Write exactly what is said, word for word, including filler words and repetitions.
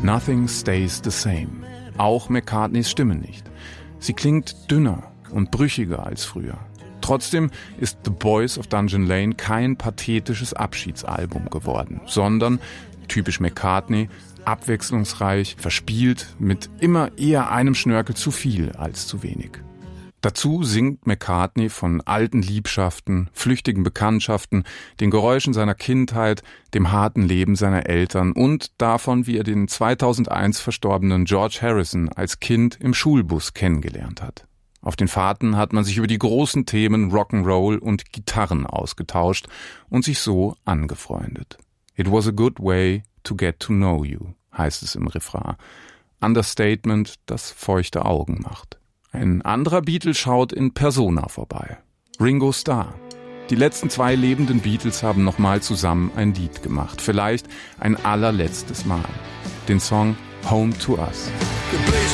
Nothing stays the same. Auch McCartneys Stimme nicht. Sie klingt dünner und brüchiger als früher. Trotzdem ist The Boys of Dungeon Lane kein pathetisches Abschiedsalbum geworden, sondern, typisch McCartney, abwechslungsreich, verspielt, mit immer eher einem Schnörkel zu viel als zu wenig. Dazu singt McCartney von alten Liebschaften, flüchtigen Bekanntschaften, den Geräuschen seiner Kindheit, dem harten Leben seiner Eltern und davon, wie er den zweitausendeins verstorbenen George Harrison als Kind im Schulbus kennengelernt hat. Auf den Fahrten hat man sich über die großen Themen Rock'n'Roll und Gitarren ausgetauscht und sich so angefreundet. It was a good way to get to know you, heißt es im Refrain. Understatement, das feuchte Augen macht. Ein anderer Beatle schaut in Persona vorbei. Ringo Starr. Die letzten zwei lebenden Beatles haben nochmal zusammen ein Lied gemacht. Vielleicht ein allerletztes Mal. Den Song Home to Us. The place